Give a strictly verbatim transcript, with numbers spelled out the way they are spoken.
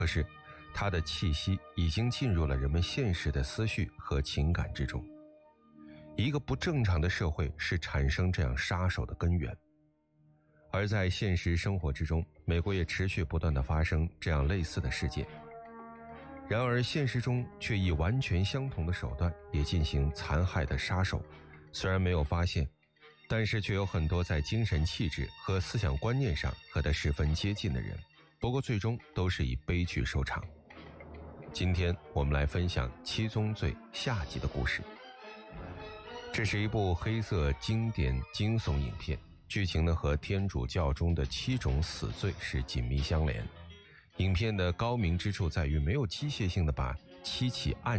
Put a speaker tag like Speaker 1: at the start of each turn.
Speaker 1: 可是它的气息已经进入了人们现实的思绪和情感之中。一个不正常的社会是产生这样杀手的根源。而在现实生活之中，美国也持续不断地发生这样类似的事件。然而现实中却以完全相同的手段也进行残害的杀手，虽然没有发现，但是却有很多在精神气质和思想观念上和他十分接近的人，不过最终都是以悲剧收场。今天我们来分享《七宗罪》下集的故事。这是一部黑色经典惊悚影片，剧情呢和天主教中的七种死罪是紧密相连。影片的高明之处在于没有机械性的把七起案